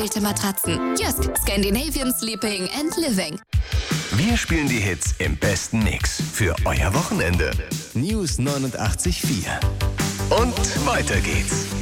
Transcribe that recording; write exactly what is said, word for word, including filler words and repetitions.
Matratzen. Jysk, Scandinavian Sleeping and Living. Wir spielen die Hits im besten Mix für euer Wochenende. News neunundachtzig Komma vier. Und weiter geht's.